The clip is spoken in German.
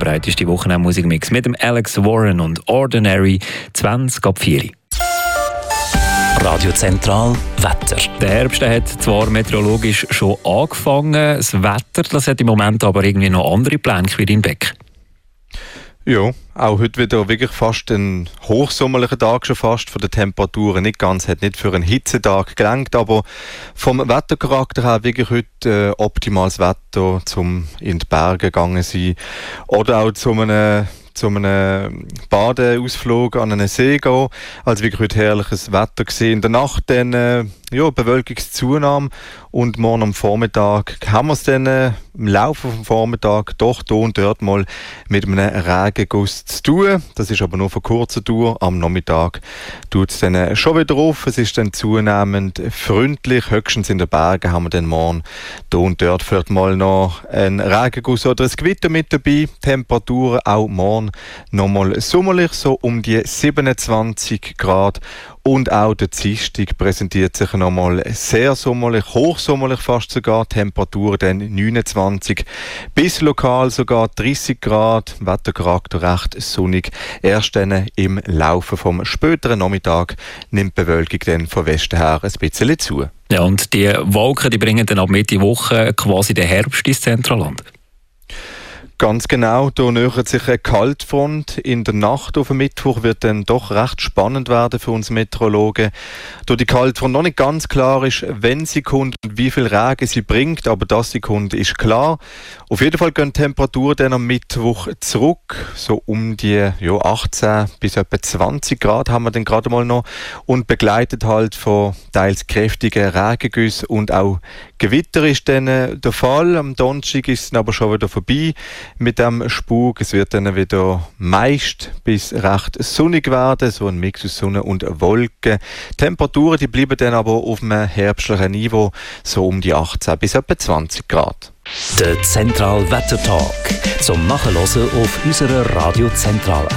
breiteste Wochenendmusikmix mit dem Alex Warren und Ordinary 20 ab 4. Radio Zentral Wetter. Der Herbst hat zwar meteorologisch schon angefangen, das Wetter das hat im Moment aber irgendwie noch andere Pläne, Quirin Beck. Ja, auch heute wieder wirklich fast ein hochsommerlicher Tag schon fast, von den Temperaturen nicht ganz, hat nicht für einen Hitzetag gelangt, aber vom Wettercharakter her wirklich heute optimales Wetter, zum in die Berge gegangen sein oder auch zu einem Badeausflug an einen See gehen. Also wirklich heute herrliches Wetter gesehen. In der Nacht dann Bewölkungszunahme und morgen am Vormittag haben wir es dann im Laufe des Vormittags doch hier und dort mal mit einem Regenguss zu tun. Das ist aber nur von kurzer Dauer. Am Nachmittag tut es dann schon wieder auf. Es ist dann zunehmend freundlich. Höchstens in den Bergen haben wir dann morgen hier und dort vielleicht mal noch einen Regenguss oder ein Gewitter mit dabei. Temperaturen auch morgen nochmal sommerlich, so um die 27 Grad. Und auch der Dienstag präsentiert sich nochmal sehr sommerlich, hochsommerlich fast sogar. Temperatur dann 29 bis lokal sogar 30 Grad. Wettercharakter recht sonnig. Erst dann im Laufe vom späteren Nachmittag nimmt die Bewölkung dann von Westen her ein bisschen zu. Ja, und die Wolken die bringen dann ab Mitte Woche quasi den Herbst ins Zentralland. Ganz genau, da nähert sich eine Kaltfront. In der Nacht auf Mittwoch wird dann doch recht spannend werden für uns Meteorologen. Da die Kaltfront noch nicht ganz klar ist, wenn sie kommt und wie viel Regen sie bringt, aber dass sie kommt, ist klar. Auf jeden Fall gehen die Temperaturen dann am Mittwoch zurück, so um die 18 bis etwa 20 Grad haben wir dann gerade mal noch und begleitet halt von teils kräftigen Regengüssen und auch Gewitter ist dann der Fall. Am Donnerstag ist es aber schon wieder vorbei mit dem Spuk. Es wird dann wieder meist bis recht sonnig werden, so ein Mix aus Sonne und Wolken. Temperaturen, die bleiben dann aber auf einem herbstlichen Niveau, so um die 18 bis etwa 20 Grad. Der Zentral Wettertag zum Nachhören auf unserer Radio Zentral